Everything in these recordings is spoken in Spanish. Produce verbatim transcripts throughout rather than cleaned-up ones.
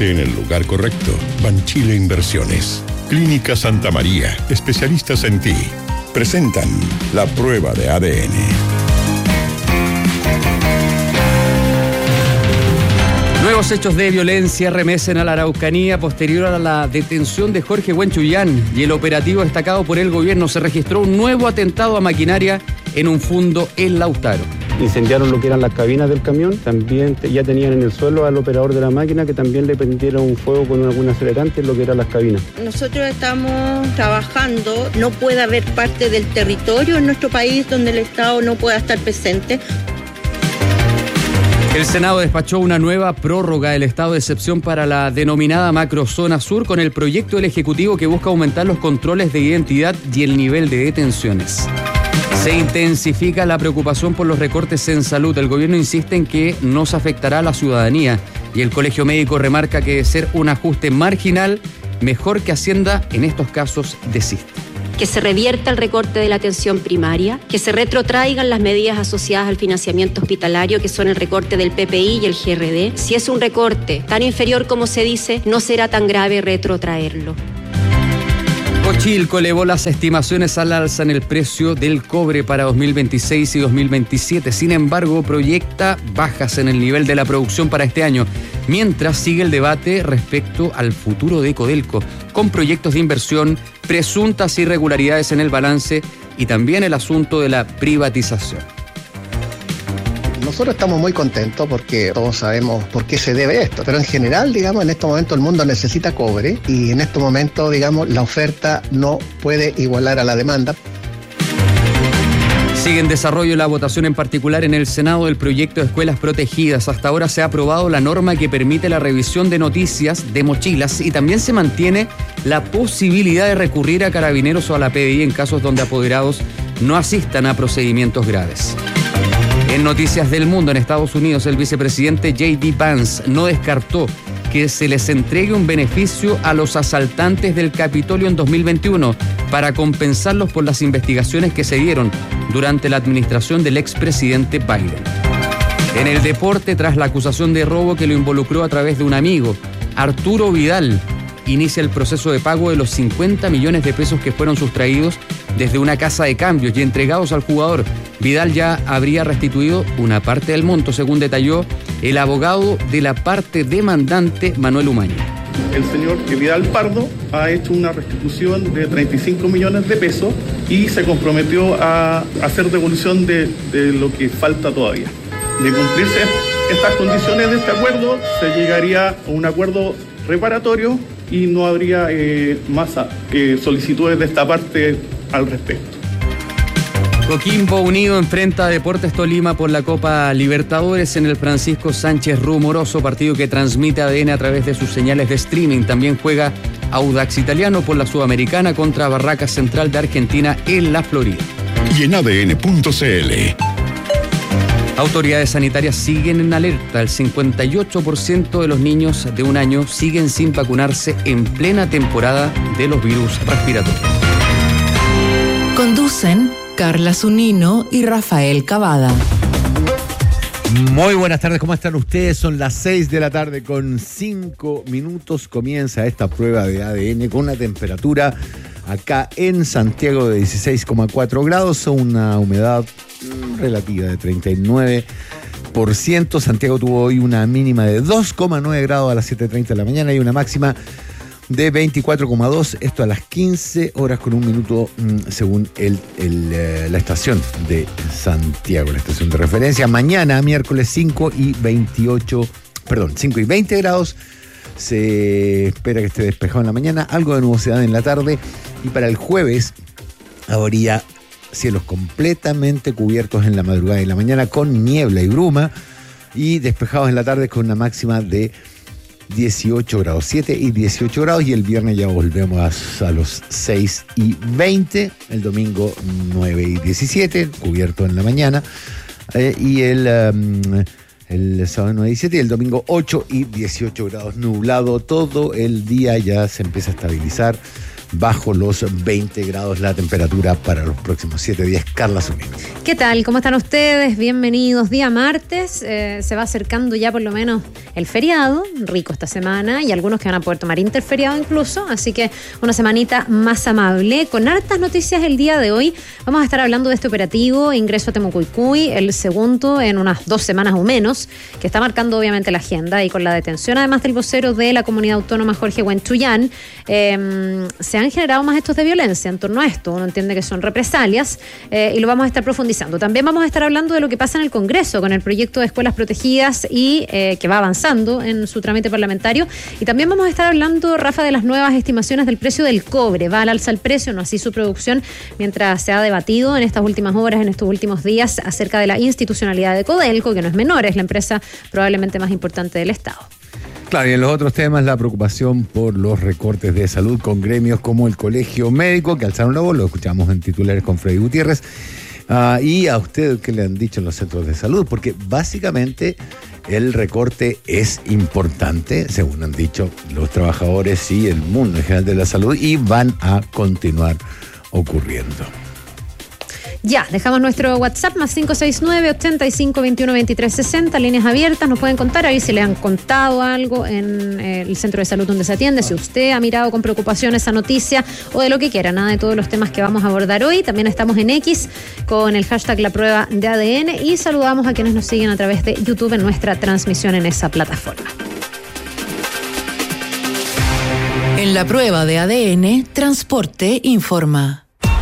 Invierte en el lugar correcto. Banchile Inversiones. Clínica Santa María, especialistas en ti. Presentan la prueba de A D N. Nuevos hechos de violencia remecen a la Araucanía posterior a la detención de Jorge Huenchullán y el operativo destacado por el gobierno. Se registró un nuevo atentado a maquinaria en un fundo en Lautaro. Incendiaron lo que eran las cabinas del camión, también ya tenían en el suelo al operador de la máquina que también le prendieron un fuego con algún acelerante en lo que eran las cabinas. Nosotros estamos trabajando, no puede haber parte del territorio en nuestro país donde el Estado no pueda estar presente. El Senado despachó una nueva prórroga del estado de excepción para la denominada macrozona sur con el proyecto del Ejecutivo que busca aumentar los controles de identidad y el nivel de detenciones. Se intensifica la preocupación por los recortes en salud. El gobierno insiste en que no se afectará a la ciudadanía y el Colegio Médico remarca que de ser un ajuste marginal, mejor que Hacienda en estos casos desista. Que se revierta el recorte de la atención primaria, que se retrotraigan las medidas asociadas al financiamiento hospitalario, que son el recorte del P P I y el G R D. Si es un recorte tan inferior como se dice, no será tan grave retrotraerlo. Cochilco elevó las estimaciones al alza en el precio del cobre para dos mil veintiséis y dos mil veintisiete. Sin embargo, proyecta bajas en el nivel de la producción para este año, mientras sigue el debate respecto al futuro de Codelco, con proyectos de inversión, presuntas irregularidades en el balance y también el asunto de la privatización. Nosotros estamos muy contentos porque todos sabemos por qué se debe esto, pero en general, digamos, en estos momentos el mundo necesita cobre y en estos momentos, digamos, la oferta no puede igualar a la demanda. Sigue en desarrollo la votación en particular en el Senado del proyecto de escuelas protegidas. Hasta ahora se ha aprobado la norma que permite la revisión de noticias de mochilas y también se mantiene la posibilidad de recurrir a carabineros o a la P D I en casos donde apoderados no asistan a procedimientos graves. En noticias del mundo, en Estados Unidos, el vicepresidente J D Vance no descartó que se les entregue un beneficio a los asaltantes del Capitolio en dos mil veintiuno para compensarlos por las investigaciones que se dieron durante la administración del expresidente Biden. En el deporte, tras la acusación de robo que lo involucró a través de un amigo, Arturo Vidal inicia el proceso de pago de los cincuenta millones de pesos que fueron sustraídos desde una casa de cambios y entregados al jugador. Vidal ya habría restituido una parte del monto, según detalló el abogado de la parte demandante, Manuel Umaña. El señor Vidal Pardo ha hecho una restitución de treinta y cinco millones de pesos y se comprometió a hacer devolución de, de lo que falta todavía. De cumplirse estas condiciones de este acuerdo, se llegaría a un acuerdo reparatorio y no habría eh, más eh, solicitudes de esta parte al respecto. Coquimbo Unido enfrenta a Deportes Tolima por la Copa Libertadores en el Francisco Sánchez Rumoroso, partido que transmite A D N a través de sus señales de streaming. También juega Audax Italiano por la Sudamericana contra Barracas Central de Argentina en la Florida. Y en A D N punto C L. Autoridades sanitarias siguen en alerta. El cincuenta y ocho por ciento de los niños de un año siguen sin vacunarse en plena temporada de los virus respiratorios. Conducen Carla Zunino y Rafael Cavada. Muy buenas tardes, ¿cómo están ustedes? Son las seis de la tarde con cinco minutos. Comienza esta prueba de A D N con una temperatura acá en Santiago de dieciséis coma cuatro grados, una humedad relativa de treinta y nueve por ciento. Santiago tuvo hoy una mínima de dos coma nueve grados a las siete treinta de la mañana y una máxima de veinticuatro coma dos, esto a las quince horas con un minuto según el, el, eh, la estación de Santiago, la estación de referencia. Mañana, miércoles cinco y veintiocho, perdón, cinco y veinte grados. Se espera que esté despejado en la mañana, algo de nubosidad en la tarde y para el jueves habría cielos completamente cubiertos en la madrugada y en la mañana con niebla y bruma y despejados en la tarde con una máxima de dieciocho grados, siete y dieciocho grados, y el viernes ya volvemos a, a los seis y veinte, el domingo nueve y diecisiete, cubierto en la mañana, eh, y el, um, el sábado nueve y diecisiete, y el domingo ocho y dieciocho grados, nublado todo el día, ya se empieza a estabilizar bajo los veinte grados la temperatura para los próximos siete días. Carla Zunino. ¿Qué tal? ¿Cómo están ustedes? Bienvenidos. Día martes, eh, se va acercando ya por lo menos el feriado, rico esta semana, y algunos que van a poder tomar interferiado incluso, así que una semanita más amable, con hartas noticias el día de hoy. Vamos a estar hablando de este operativo, ingreso a Temucuicui, el segundo en unas dos semanas o menos, que está marcando obviamente la agenda, y con la detención además del vocero de la comunidad autónoma Jorge Huenchullán, eh, se han generado más hechos de violencia en torno a esto. Uno entiende que son represalias, eh, y lo vamos a estar profundizando. También vamos a estar hablando de lo que pasa en el Congreso con el proyecto de escuelas protegidas y eh, que va avanzando en su trámite parlamentario. Y también vamos a estar hablando, Rafa, de las nuevas estimaciones del precio del cobre. Va al alza el precio, no así su producción, mientras se ha debatido en estas últimas horas, en estos últimos días, acerca de la institucionalidad de Codelco, que no es menor, es la empresa probablemente más importante del Estado. Claro, y en los otros temas, la preocupación por los recortes de salud con gremios como el Colegio Médico, que alzaron la voz, lo escuchamos en titulares con Freddy Gutiérrez. Uh, y a usted, ¿qué le han dicho en los centros de salud? Porque básicamente el recorte es importante, según han dicho los trabajadores y el mundo en general de la salud, y van a continuar ocurriendo. Ya, dejamos nuestro WhatsApp más cinco seis nueve, ochenta y cinco, veintiuno, veintitrés, sesenta, líneas abiertas, nos pueden contar ahí si le han contado algo en eh, el centro de salud donde se atiende, si usted ha mirado con preocupación esa noticia o de lo que quiera, nada de todos los temas que vamos a abordar hoy. También estamos en X con el hashtag La Prueba de A D N y saludamos a quienes nos siguen a través de YouTube en nuestra transmisión en esa plataforma. En La Prueba de A D N, Transporte informa.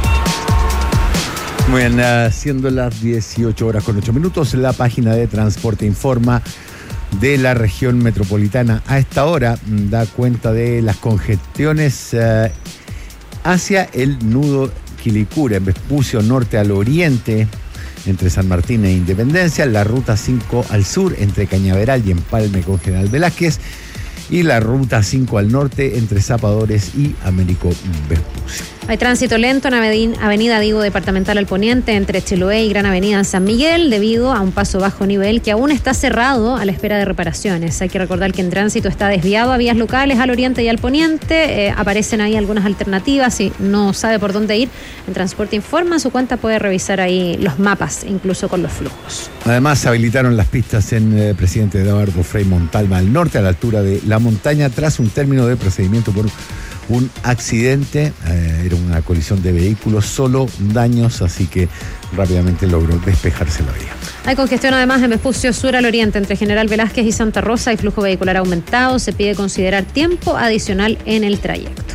Muy bien, siendo las dieciocho horas con ocho minutos, la página de Transporte informa de la región metropolitana. A esta hora da cuenta de las congestiones eh, hacia el nudo Quilicura, en Vespucio Norte al oriente, entre San Martín e Independencia, la ruta cinco al sur, entre Cañaveral y Empalme con General Velázquez, y la ruta cinco al norte, entre Zapadores y Américo Vespucio. Hay tránsito lento en Avenida Digo Departamental al Poniente, entre Chiloé y Gran Avenida en San Miguel, debido a un paso bajo nivel que aún está cerrado a la espera de reparaciones. Hay que recordar que en tránsito está desviado a vías locales al oriente y al poniente. Eh, aparecen ahí algunas alternativas. Si no sabe por dónde ir, en Transporte Informa, su cuenta puede revisar ahí los mapas, incluso con los flujos. Además, se habilitaron las pistas en eh, Presidente Eduardo Frei Montalva al norte, a la altura de la montaña, tras un término de procedimiento por un accidente. Eh, era una colisión de vehículos, solo daños, así que rápidamente logró despejarse la vía. Hay congestión además en Vespucio Sur al oriente, entre General Velázquez y Santa Rosa. Hay flujo vehicular aumentado. Se pide considerar tiempo adicional en el trayecto.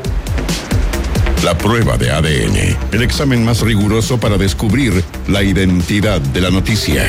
La prueba de A D N, el examen más riguroso para descubrir la identidad de la noticia.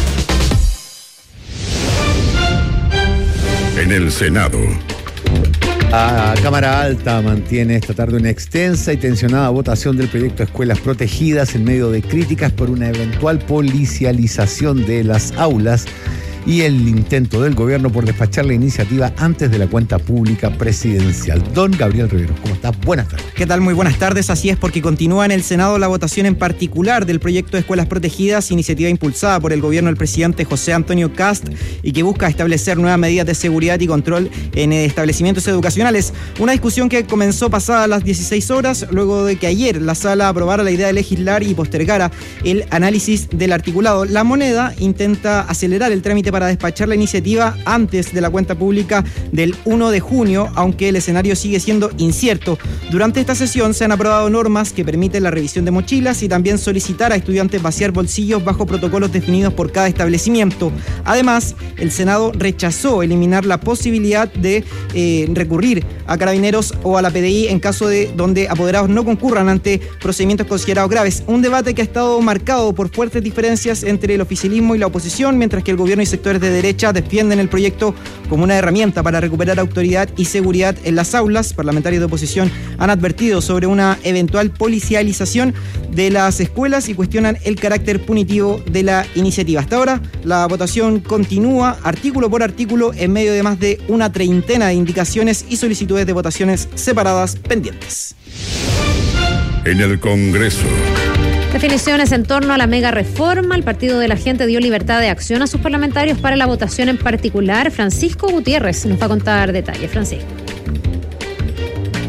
En el Senado. La Cámara Alta mantiene esta tarde una extensa y tensionada votación del proyecto de escuelas protegidas en medio de críticas por una eventual policialización de las aulas y el intento del gobierno por despachar la iniciativa antes de la cuenta pública presidencial. Don Gabriel Rivero, ¿cómo estás? Buenas tardes. ¿Qué tal? Muy buenas tardes. Así es, porque continúa en el Senado la votación en particular del proyecto de escuelas protegidas, iniciativa impulsada por el gobierno del presidente José Antonio Kast y que busca establecer nuevas medidas de seguridad y control en establecimientos educacionales. Una discusión que comenzó pasadas las dieciséis horas, luego de que ayer la sala aprobara la idea de legislar y postergara el análisis del articulado. La Moneda intenta acelerar el trámite para despachar la iniciativa antes de la cuenta pública del primero de junio, aunque el escenario sigue siendo incierto. Durante esta sesión se han aprobado normas que permiten la revisión de mochilas y también solicitar a estudiantes vaciar bolsillos bajo protocolos definidos por cada establecimiento. Además, el Senado rechazó eliminar la posibilidad de eh, recurrir a Carabineros o a la P D I en caso de donde apoderados no concurran ante procedimientos considerados graves. Un debate que ha estado marcado por fuertes diferencias entre el oficialismo y la oposición, mientras que el gobierno y sectores de derecha defienden el proyecto como una herramienta para recuperar autoridad y seguridad en las aulas. Parlamentarios de oposición han advertido sobre una eventual policialización de las escuelas y cuestionan el carácter punitivo de la iniciativa. Hasta ahora, la votación continúa artículo por artículo en medio de más de una treintena de indicaciones y solicitudes de votaciones separadas pendientes. En el Congreso. Definiciones en torno a la mega reforma. El Partido de la Gente dio libertad de acción a sus parlamentarios para la votación en particular. Francisco Gutiérrez nos va a contar detalles. Francisco.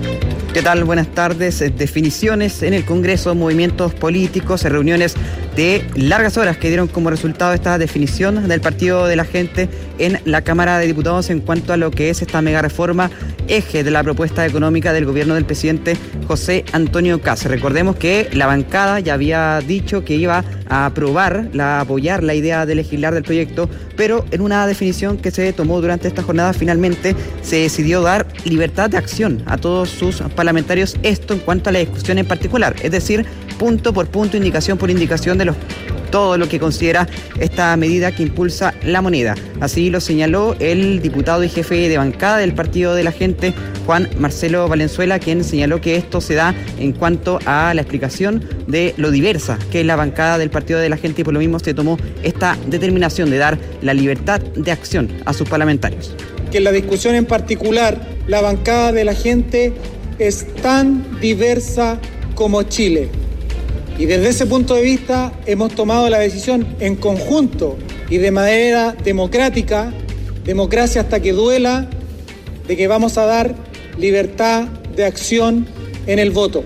¿Qué tal? Buenas tardes. Definiciones en el Congreso, movimientos políticos, reuniones de largas horas que dieron como resultado esta definición del Partido de la Gente en la Cámara de Diputados en cuanto a lo que es esta mega reforma, eje de la propuesta económica del gobierno del presidente José Antonio Kast. Recordemos que la bancada ya había dicho que iba a aprobar, la, apoyar la idea de legislar del proyecto, pero en una definición que se tomó durante esta jornada finalmente se decidió dar libertad de acción a todos sus parlamentarios, esto en cuanto a la discusión en particular, es decir, punto por punto, indicación por indicación de los todo lo que considera esta medida que impulsa la moneda. Así lo señaló el diputado y jefe de bancada del Partido de la Gente, Juan Marcelo Valenzuela, quien señaló que esto se da en cuanto a la explicación de lo diversa que es la bancada del Partido de la Gente y por lo mismo se tomó esta determinación de dar la libertad de acción a sus parlamentarios. Que en la discusión en particular, la bancada de la Gente es tan diversa como Chile. Y desde ese punto de vista hemos tomado la decisión en conjunto y de manera democrática, democracia hasta que duela, de que vamos a dar libertad de acción en el voto.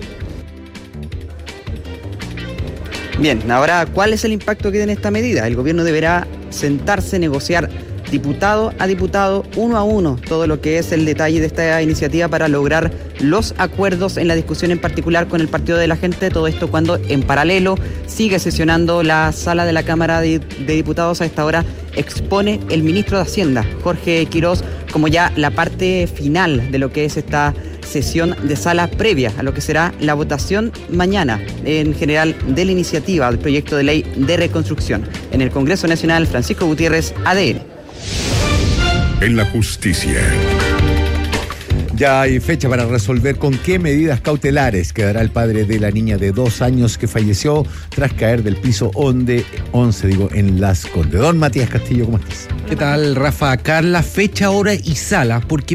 Bien, ahora, ¿cuál es el impacto que tiene esta medida? El gobierno deberá sentarse, negociar diputado a diputado, uno a uno, todo lo que es el detalle de esta iniciativa para lograr los acuerdos en la discusión en particular con el Partido de la Gente, todo esto cuando en paralelo sigue sesionando la sala de la Cámara de, de Diputados. A esta hora expone el ministro de Hacienda, Jorge Quirós, como ya la parte final de lo que es esta sesión de sala previa a lo que será la votación mañana en general de la iniciativa del proyecto de ley de reconstrucción. En el Congreso Nacional, Francisco Gutiérrez, A D N. En la justicia. Ya hay fecha para resolver con qué medidas cautelares quedará el padre de la niña de dos años que falleció tras caer del piso once, digo, en Las Condes. Don Matías Castillo, ¿cómo estás? ¿Qué tal, Rafa? Carla, fecha, hora y sala, porque